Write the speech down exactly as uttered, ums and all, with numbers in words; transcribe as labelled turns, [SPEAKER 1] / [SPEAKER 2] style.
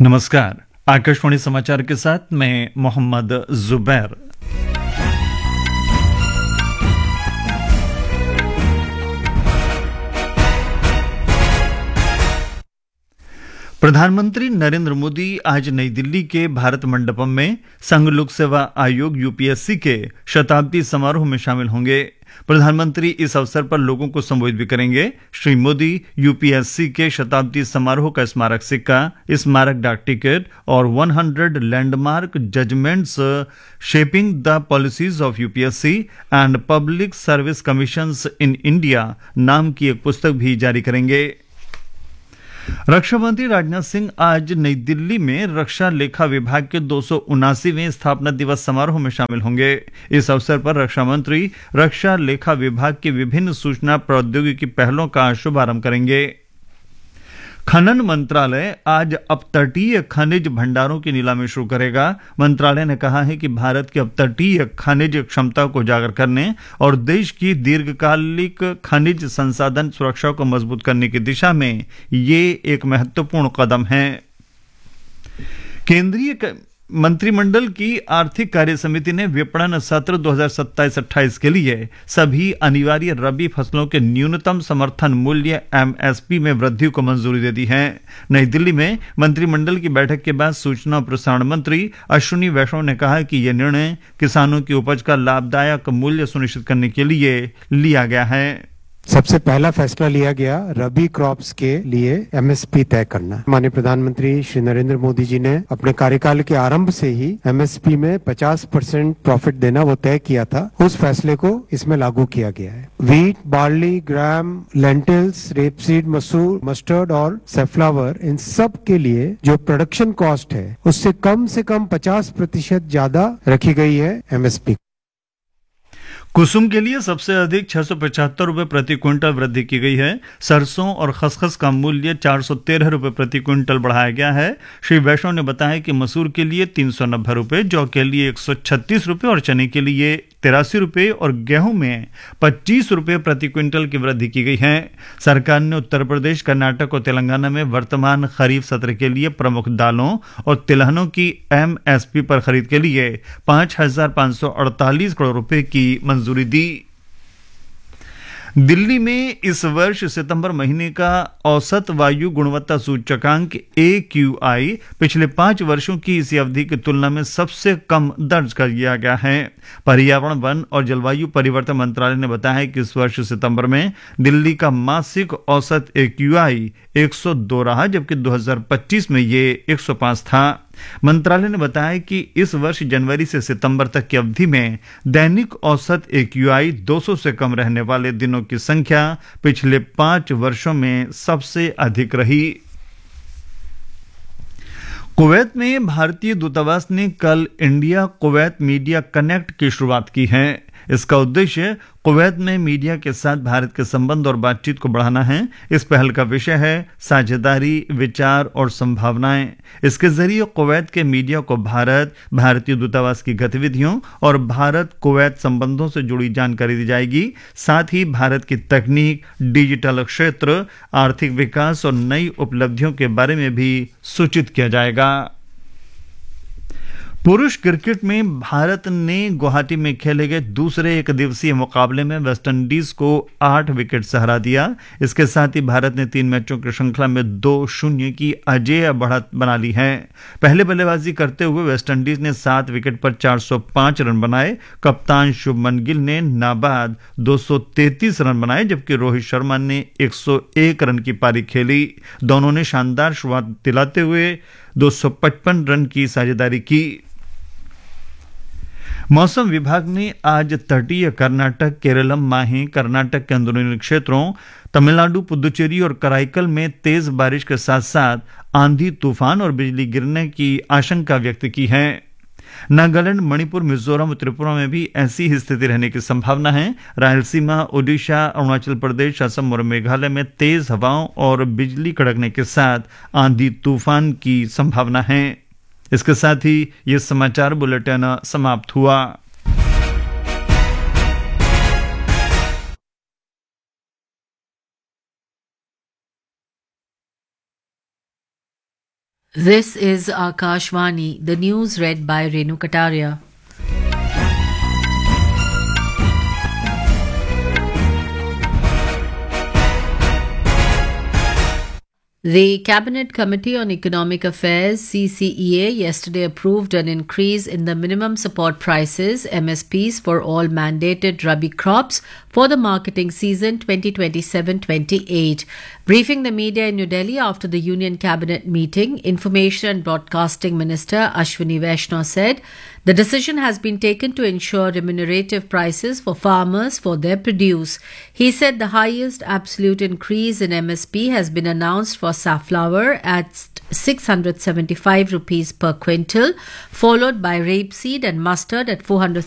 [SPEAKER 1] नमस्कार। आकाशवाणी समाचार के साथ मैं मोहम्मद जुबैर। प्रधानमंत्री नरेंद्र मोदी आज नई दिल्ली के भारत मंडपम में संघ लोक सेवा आयोग यूपीएससी के शताब्दी समारोह में शामिल होंगे। प्रधानमंत्री इस अवसर पर लोगों को संबोधित भी करेंगे। श्री मोदी यूपीएससी के शताब्दी समारोह का स्मारक सिक्का, स्मारक डाक टिकट और सौ landmark judgments shaping the policies of UPSC and public service commissions in India नाम की एक पुस्तक भी जारी करेंगे। रक्षा मंत्री राजनाथ सिंह आज नई दिल्ली में रक्षा लेखा विभाग के दो सौ उनासीवें स्थापना दिवस समारोह में शामिल होंगे। इस अवसर पर रक्षा मंत्री रक्षा लेखा विभाग की विभिन्न सूचना प्रौद्योगिकी पहलों का शुभारंभ करेंगे। खनन मंत्रालय आज अपतटीय खनिज भंडारों की नीलामी शुरू करेगा। मंत्रालय ने कहा है कि भारत की अपतटीय खनिज क्षमता को उजागर करने और देश की दीर्घकालिक खनिज संसाधन सुरक्षा को मजबूत करने की दिशा में ये एक महत्वपूर्ण कदम है। केंद्रीय मंत्रिमंडल की आर्थिक कार्य समिति ने विपणन सत्र दो हज़ार सत्ताईस अट्ठाईस के लिए सभी अनिवार्य रबी फसलों के न्यूनतम समर्थन मूल्य एमएसपी में वृद्धि को मंजूरी दे दी है। नई दिल्ली में मंत्रिमंडल की बैठक के बाद सूचना और प्रसारण मंत्री अश्विनी वैष्णव ने कहा कि यह निर्णय किसानों की उपज का लाभदायक मूल्य सुनिश्चित करने के लिए लिया गया है।
[SPEAKER 2] सबसे पहला फैसला लिया गया रबी क्रॉप्स के लिए एमएसपी तय करना। माननीय प्रधानमंत्री श्री नरेंद्र मोदी जी ने अपने कार्यकाल के आरंभ से ही एमएसपी में पचास परसेंट प्रॉफिट देना वो तय किया था। उस फैसले को इसमें लागू किया गया है। वीट, बार्ली, ग्राम, लेंटिल्स, रेपसीड, मसूर, मस्टर्ड और सेफ्लावर, इन सब के लिए जो प्रोडक्शन कॉस्ट है उससे कम से कम पचास प्रतिशत ज्यादा रखी गई है एमएसपी।
[SPEAKER 1] कुसुम के लिए सबसे अधिक छह सौ पचहत्तर रुपए प्रति क्विंटल वृद्धि की गई है। सरसों और खसखस का मूल्य चार सौ तेरह रुपए प्रति क्विंटल बढ़ाया गया है। श्री वैष्णव ने बताया कि मसूर के लिए तीन सौ नब्बे रुपए, जौ के लिए एक सौ छत्तीस रुपए और चने के लिए तिरासी रुपए और गेहूं में पच्चीस रुपए प्रति क्विंटल की वृद्धि की गई है। सरकार ने उत्तर प्रदेश, कर्नाटक और तेलंगाना में वर्तमान खरीफ सत्र के लिए प्रमुख दालों और तिलहनों की एमएसपी पर खरीद के लिए पांच हजार पांच सौ अड़तालीस करोड़ रुपए की मंजूरी दी। दिल्ली में इस वर्ष सितंबर महीने का औसत वायु गुणवत्ता सूचकांक ए क्यू आई पिछले पांच वर्षों की इसी अवधि की तुलना में सबसे कम दर्ज कर दिया गया है। पर्यावरण, वन और जलवायु परिवर्तन मंत्रालय ने बताया है कि इस वर्ष सितंबर में दिल्ली का मासिक औसत ए क्यू आई एक सौ दो रहा, जबकि दो हज़ार पच्चीस में ये एक सौ पाँच था। मंत्रालय ने बताया कि इस वर्ष जनवरी से सितंबर तक की अवधि में दैनिक औसत ए क्यू आई दो सौ से कम रहने वाले दिनों की संख्या पिछले पांच वर्षों में सबसे अधिक रही। कुवैत में भारतीय दूतावास ने कल इंडिया कुवैत मीडिया कनेक्ट की शुरुआत की है। इसका उद्देश्य कुवैत में मीडिया के साथ भारत के संबंध और बातचीत को बढ़ाना है। इस पहल का विषय है साझेदारी, विचार और संभावनाएं। इसके जरिए कुवैत के मीडिया को भारत, भारतीय दूतावास की गतिविधियों और भारत कुवैत संबंधों से जुड़ी जानकारी दी जाएगी। साथ ही भारत की तकनीक, डिजिटल क्षेत्र, आर्थिक विकास और नई उपलब्धियों के बारे में भी सूचित किया जाएगा। पुरुष क्रिकेट में भारत ने गुवाहाटी में खेले गए दूसरे एक दिवसीय मुकाबले में वेस्टइंडीज को आठ विकेट से हरा दिया। इसके साथ ही भारत ने तीन मैचों की श्रृंखला में दो शून्य की अजेय बढ़त बना ली है। पहले बल्लेबाजी करते हुए वेस्टइंडीज ने सात विकेट पर चार सौ पाँच रन बनाए। कप्तान शुभमन गिल ने नाबाद दो सौ तैंतीस रन बनाए, जबकि रोहित शर्मा ने एक सौ एक रन की पारी खेली। दोनों ने शानदार शुरुआत दिलाते हुए दो सौ पचपन रन की साझेदारी की। मौसम विभाग ने आज तटीय कर्नाटक, केरलम, माहे, कर्नाटक के अंदरूनी क्षेत्रों, तमिलनाडु, पुदुचेरी और कराईकल में तेज बारिश के साथ साथ आंधी, तूफान और बिजली गिरने की आशंका व्यक्त की है। नागालैंड, मणिपुर, मिजोरम और त्रिपुरा में भी ऐसी ही स्थिति रहने की संभावना है। रायलसीमा, ओडिशा, अरुणाचल प्रदेश, असम और मेघालय में तेज हवाओं और बिजली कड़कने के साथ आंधी, तूफान की संभावना है। इसके साथ ही ये समाचार बुलेटिन समाप्त हुआ।
[SPEAKER 3] This is Akashvani, the news read by Renu Kataria. The Cabinet Committee on Economic Affairs C C E A yesterday approved an increase in the minimum support prices M S Ps for all mandated rabi crops for the marketing season twenty twenty-seven twenty-eight. Briefing the media in New Delhi after the Union Cabinet meeting, Information and Broadcasting Minister Ashwini Vaishnaw said the decision has been taken to ensure remunerative prices for farmers for their produce. He said the highest absolute increase in M S P has been announced for safflower at six hundred seventy-five rupees per quintal, followed by rapeseed and mustard at four hundred